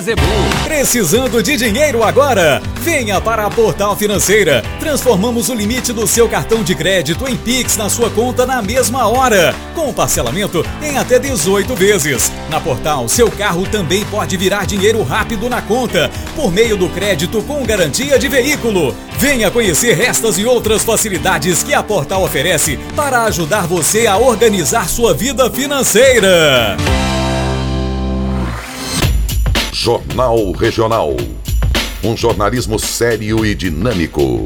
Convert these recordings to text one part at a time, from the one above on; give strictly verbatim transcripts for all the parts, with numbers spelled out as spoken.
Zebu. Precisando de dinheiro agora? Venha para a Portal Financeira. Transformamos o limite do seu cartão de crédito em Pix na sua conta na mesma hora, com parcelamento em até dezoito vezes. Na Portal, seu carro também pode virar dinheiro rápido na conta, por meio do crédito com garantia de veículo. Venha conhecer estas e outras facilidades que a Portal oferece para ajudar você a organizar sua vida financeira. Jornal Regional. Um jornalismo sério e dinâmico.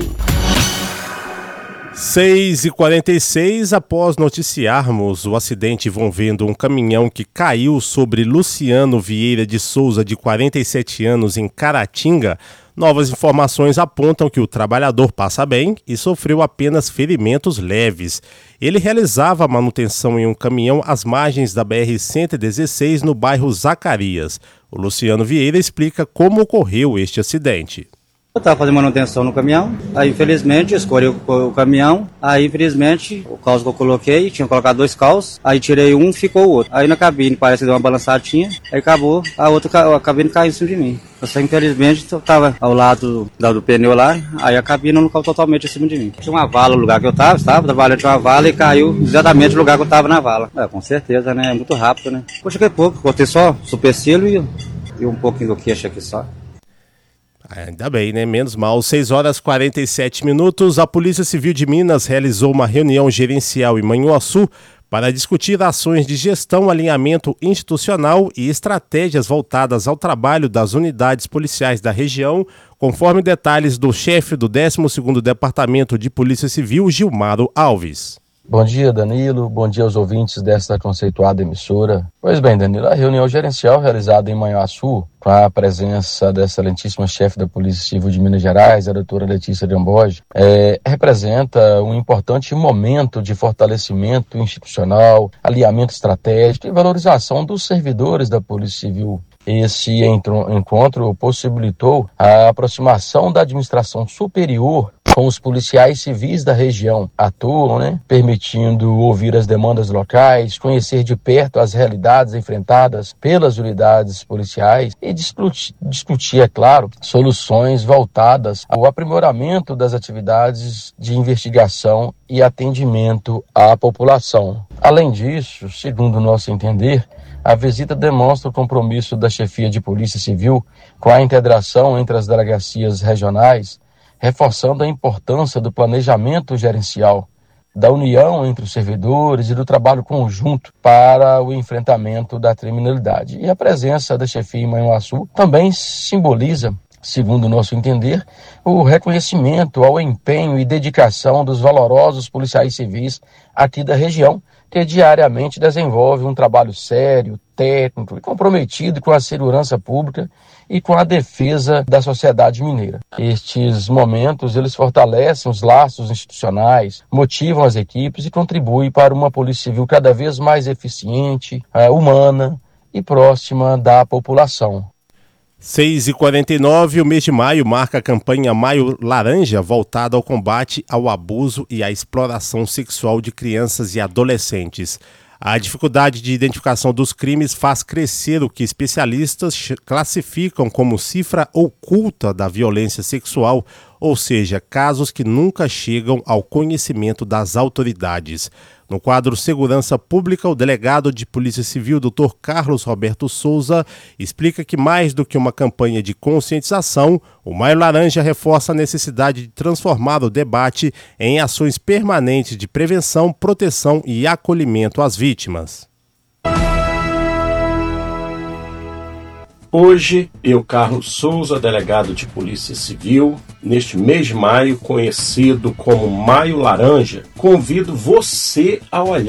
seis e quarenta e seis, após noticiarmos o acidente envolvendo um caminhão que caiu sobre Luciano Vieira de Souza, de quarenta e sete anos, em Caratinga, novas informações apontam que o trabalhador passa bem e sofreu apenas ferimentos leves. Ele realizava a manutenção em um caminhão às margens da B R cento e dezesseis, no bairro Zacarias. O Luciano Vieira explica como ocorreu este acidente. Eu estava fazendo manutenção no caminhão, aí infelizmente escolhi o, o caminhão, aí infelizmente o caos que eu coloquei, tinha colocado dois caos, aí tirei um, ficou o outro. Aí na cabine parece que deu uma balançadinha, aí acabou, a outra a cabine caiu em cima de mim. Eu só infelizmente estava ao lado do, do pneu lá, aí a cabine não caiu totalmente em cima de mim. Tinha uma vala no lugar que eu estava, estava trabalhando, tinha uma vala e caiu exatamente no lugar que eu estava na vala. É, com certeza, né? É muito rápido, né? Poxa, que pouco, botei só supercílio e, e um pouquinho do queixo aqui só. Ainda bem, né? Menos mal. seis horas e quarenta e sete minutos. A Polícia Civil de Minas realizou uma reunião gerencial em Manhuaçu para discutir ações de gestão, alinhamento institucional e estratégias voltadas ao trabalho das unidades policiais da região, conforme detalhes do chefe do décimo segundo Departamento de Polícia Civil, Gilmaro Alves. Bom dia, Danilo. Bom dia aos ouvintes desta conceituada emissora. Pois bem, Danilo, a reunião gerencial realizada em Manhuaçu, com a presença da excelentíssima chefe da Polícia Civil de Minas Gerais, a doutora Letícia Gamboge, é, representa um importante momento de fortalecimento institucional, alinhamento estratégico e valorização dos servidores da Polícia Civil. Esse encontro possibilitou a aproximação da administração superior com os policiais civis da região atuam, né, permitindo ouvir as demandas locais, conhecer de perto as realidades enfrentadas pelas unidades policiais e discutir, discutir, é claro, soluções voltadas ao aprimoramento das atividades de investigação e atendimento à população. Além disso, segundo o nosso entender, a visita demonstra o compromisso da chefia de Polícia Civil com a integração entre as delegacias regionais, reforçando a importância do planejamento gerencial, da união entre os servidores e do trabalho conjunto para o enfrentamento da criminalidade. E a presença da chefia em Manhuaçu também simboliza, segundo o nosso entender, o reconhecimento ao empenho e dedicação dos valorosos policiais civis aqui da região, que diariamente desenvolve um trabalho sério, técnico e comprometido com a segurança pública e com a defesa da sociedade mineira. Estes momentos, eles fortalecem os laços institucionais, motivam as equipes e contribuem para uma Polícia Civil cada vez mais eficiente, humana e próxima da população. seis e quarenta e nove, o mês de maio marca a campanha Maio Laranja, voltada ao combate ao abuso e à exploração sexual de crianças e adolescentes. A dificuldade de identificação dos crimes faz crescer o que especialistas classificam como cifra oculta da violência sexual, ou seja, casos que nunca chegam ao conhecimento das autoridades. No quadro Segurança Pública, o delegado de Polícia Civil, doutor Carlos Roberto Souza, explica que mais do que uma campanha de conscientização, o Maio Laranja reforça a necessidade de transformar o debate em ações permanentes de prevenção, proteção e acolhimento às vítimas. Hoje, eu, Carlos Souza, delegado de Polícia Civil, neste mês de maio, conhecido como Maio Laranja, convido você a olhar